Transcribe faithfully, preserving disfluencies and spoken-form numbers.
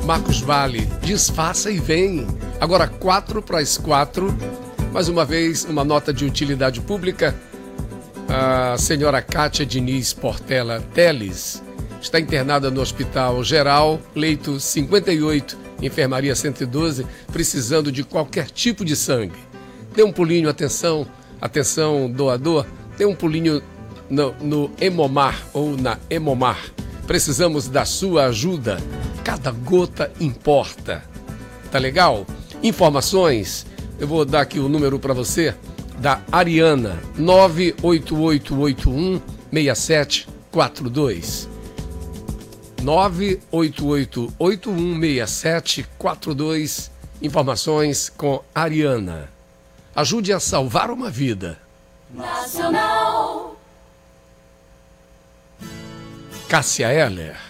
Marcos Vale, desfaça e vem. Agora quatro para as quatro. Mais uma vez, uma nota de utilidade pública. A senhora Kátia Diniz Portela Teles está internada no Hospital Geral, leito cinquenta e oito, enfermaria cento e doze, precisando de qualquer tipo de sangue. Dê um pulinho, atenção, atenção doador, dê um pulinho no, no Hemomar ou na Hemomar. Precisamos da sua ajuda. Cada gota importa. Tá legal? Informações, eu vou dar aqui o número para você, da Ariana, nove oito oito oito um seis sete quatro dois. nove oito oito oito um seis sete quatro dois. Informações com Ariana. Ajude a salvar uma vida. Nacional. Cássia Eller.